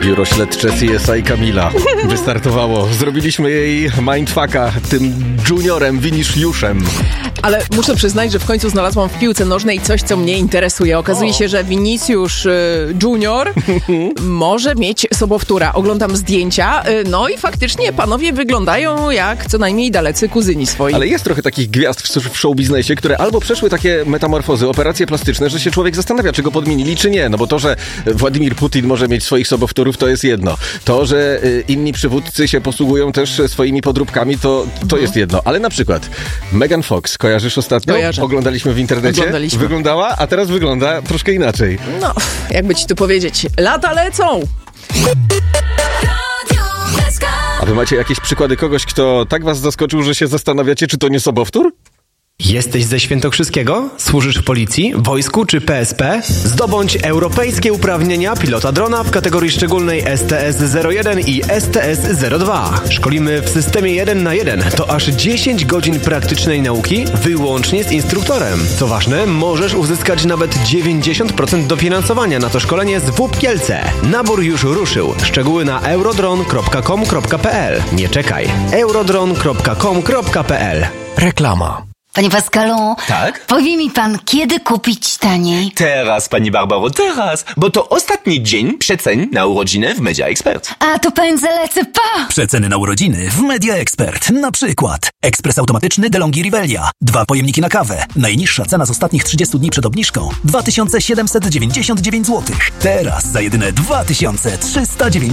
Biuro Śledcze CSI Kamila wystartowało. Zrobiliśmy jej mindfucka tym juniorem, Viniciuszem. Ale muszę przyznać, że w końcu znalazłam w piłce nożnej coś, co mnie interesuje. Okazuje się, że Vinicius Junior może mieć sobowtóra. Oglądam zdjęcia, no i faktycznie panowie wyglądają jak co najmniej dalecy kuzyni swoi. Ale jest trochę takich gwiazd w showbiznesie, które albo przeszły takie metamorfozy, operacje plastyczne, że się człowiek zastanawia, czy go podmienili, czy nie. No bo to, że Władimir Putin może mieć swoich sobowtórów, to jest jedno. To, że inni przywódcy się posługują też swoimi podróbkami, to jest jedno. Ale na przykład Megan Fox, kojarzysz ostatnio? Kojarzę. Oglądaliśmy w internecie? Wyglądała, a teraz wygląda troszkę inaczej. No, jakby ci tu powiedzieć, lata lecą! A wy macie jakieś przykłady kogoś, kto tak was zaskoczył, że się zastanawiacie, czy to nie sobowtór? Jesteś ze Świętokrzyskiego? Służysz w policji, wojsku czy PSP? Zdobądź europejskie uprawnienia pilota drona w kategorii szczególnej STS-01 i STS-02. Szkolimy w systemie 1 na 1. To aż 10 godzin praktycznej nauki wyłącznie z instruktorem. Co ważne, możesz uzyskać nawet 90% dofinansowania na to szkolenie z WUP Kielce. Nabór już ruszył. Szczegóły na eurodron.com.pl. Nie czekaj. eurodron.com.pl. Reklama. Panie Pascalu, Tak? powie mi pan, kiedy kupić taniej? Teraz, pani Barbaro, teraz, bo to ostatni dzień przecen na urodziny w Media Expert. A to pędzę lecę, pa! Przeceny na urodziny w Media Expert. Na przykład ekspres automatyczny DeLonghi Rivelia. 2 pojemniki na kawę. Najniższa cena z ostatnich 30 dni przed obniżką 2799 zł. Teraz za jedyne 2399